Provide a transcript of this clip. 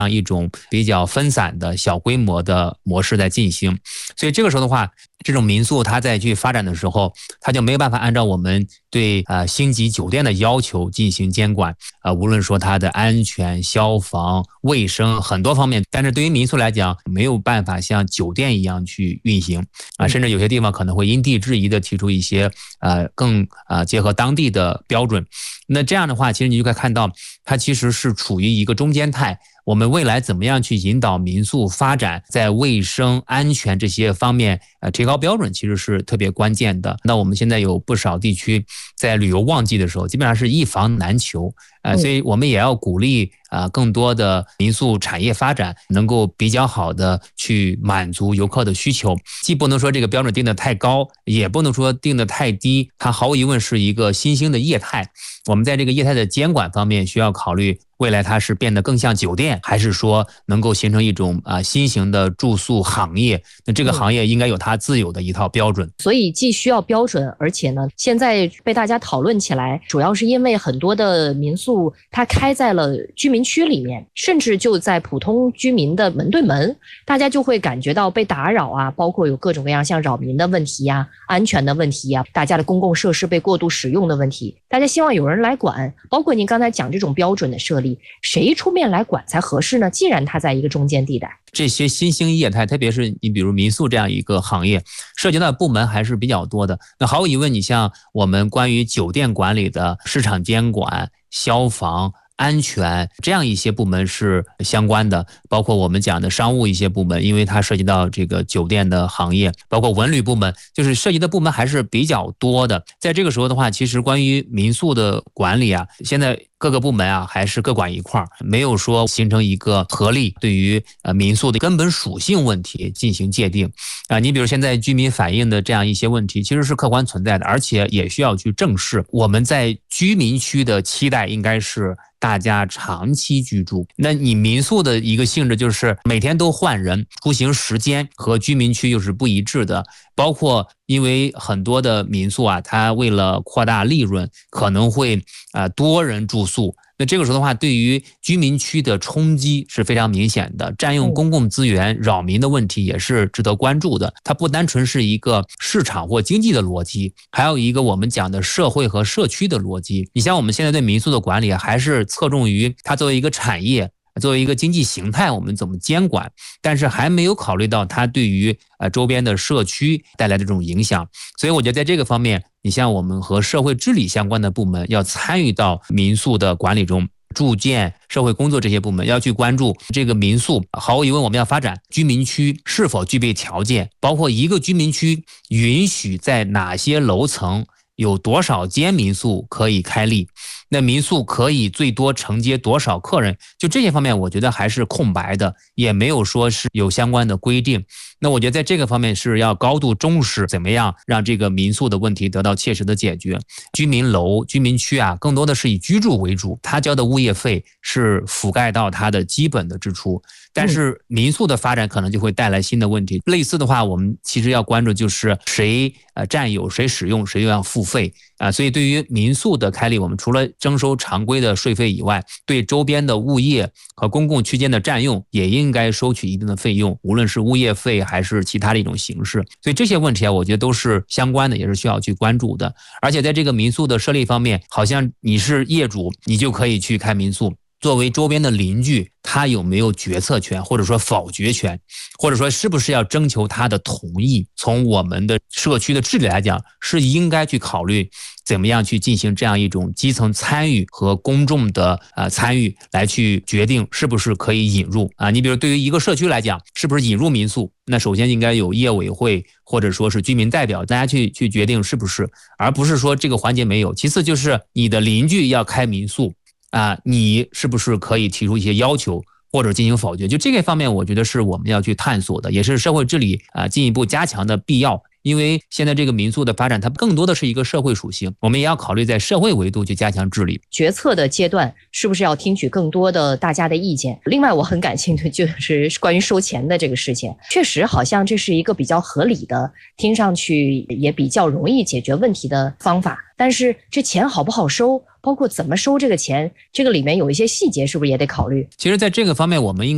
一种比较分散的小规模的模式在进行。所以这个时候的话，这种民宿它再去发展的时候，它就没有办法按照我们对星级酒店的要求进行监管，无论说它的安全、消防、卫生很多方面，但是对于民宿来讲，没有办法像酒店一样去运行甚至有些地方可能会因地制宜的提出一些更结合当地的标准。那这样的话，其实你就可以看到，它其实是处于一个中间态。我们未来怎么样去引导民宿发展，在卫生安全这些方面提高标准，其实是特别关键的。那我们现在有不少地区在旅游旺季的时候基本上是一房难求，所以我们也要鼓励更多的民宿产业发展，能够比较好的去满足游客的需求，既不能说这个标准定得太高，也不能说定得太低，它毫无疑问是一个新兴的业态。我们在这个业态的监管方面需要考虑，未来它是变得更像酒店，还是说能够形成一种新型的住宿行业？那这个行业应该有它自有的一套标准。 所以既需要标准，而且呢，现在被大家讨论起来，主要是因为很多的民宿它开在了居民区里面，甚至就在普通居民的门对门，大家就会感觉到被打扰啊，包括有各种各样像扰民的问题啊、安全的问题啊、大家的公共设施被过度使用的问题，大家希望有人来管。包括您刚才讲这种标准的设立，谁出面来管才合适呢？既然它在一个中间地带， 这些新兴业态，特别是你比如民宿这样一个行业，涉及到的部门还是比较多的。那毫无疑问，你像我们关于酒店管理的市场监管、消防、安全这样一些部门是相关的，包括我们讲的商务一些部门，因为它涉及到这个酒店的行业，包括文旅部门，就是涉及的部门还是比较多的。在这个时候的话，其实关于民宿的管理现在各个部门还是各管一块，没有说形成一个合力对于民宿的根本属性问题进行界定你比如现在居民反映的这样一些问题，其实是客观存在的，而且也需要去正视。我们在居民区的期待应该是大家长期居住，那你民宿的一个性质就是每天都换人，出行时间和居民区又是不一致的，包括因为很多的民宿它为了扩大利润，可能会多人住宿。那这个时候的话，对于居民区的冲击是非常明显的，占用公共资源、扰民的问题也是值得关注的。它不单纯是一个市场或经济的逻辑，还有一个我们讲的社会和社区的逻辑。你像我们现在对民宿的管理还是侧重于它作为一个产业，作为一个经济形态，我们怎么监管，但是还没有考虑到它对于周边的社区带来的这种影响。所以我觉得在这个方面，你像我们和社会治理相关的部门要参与到民宿的管理中，住建、社会工作这些部门要去关注这个民宿。毫无疑问，我们要发展居民区是否具备条件，包括一个居民区允许在哪些楼层有多少间民宿可以开立，那民宿可以最多承接多少客人，就这些方面我觉得还是空白的，也没有说是有相关的规定。那我觉得在这个方面是要高度重视怎么样让这个民宿的问题得到切实的解决。居民楼、居民区更多的是以居住为主，他交的物业费是覆盖到他的基本的支出，但是民宿的发展可能就会带来新的问题。类似的话，我们其实要关注就是谁占有、谁使用、谁又要付费所以对于民宿的开立，我们除了征收常规的税费以外，对周边的物业和公共区间的占用也应该收取一定的费用，无论是物业费还是其他的一种形式。所以这些问题我觉得都是相关的，也是需要去关注的。而且在这个民宿的设立方面，好像你是业主你就可以去开民宿，作为周边的邻居，他有没有决策权，或者说否决权，或者说是不是要征求他的同意？从我们的社区的治理来讲，是应该去考虑怎么样去进行这样一种基层参与和公众的参与，来去决定是不是可以引入你比如对于一个社区来讲，是不是引入民宿，那首先应该有业委会或者说是居民代表，大家去决定是不是，而不是说这个环节没有。其次就是你的邻居要开民宿你是不是可以提出一些要求或者进行否决？就这个方面，我觉得是我们要去探索的，也是社会治理进一步加强的必要。因为现在这个民宿的发展，它更多的是一个社会属性，我们也要考虑在社会维度去加强治理。 决策的阶段是不是要听取更多的大家的意见？另外我很感兴趣就是关于收钱的这个事情，确实好像这是一个比较合理的，听上去也比较容易解决问题的方法，但是这钱好不好收，包括怎么收这个钱，这个里面有一些细节是不是也得考虑？ 其实在这个方面我们应该